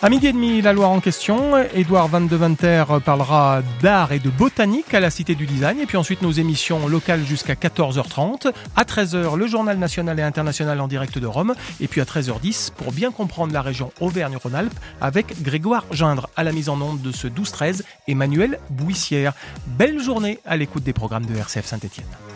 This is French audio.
À midi et demi, la Loire en question. Édouard Van de Venter parlera d'art et de botanique à la Cité du Design. Et puis ensuite, nos émissions locales jusqu'à 14h30. À 13h, le journal national et international en direct de Rome. Et puis à 13h10, pour bien comprendre la région Auvergne-Rhône-Alpes, avec Grégoire Gindre à la mise en onde de ce 12-13, Emmanuel Bouissière. Belle journée à l'écoute des programmes de RCF Saint-Étienne.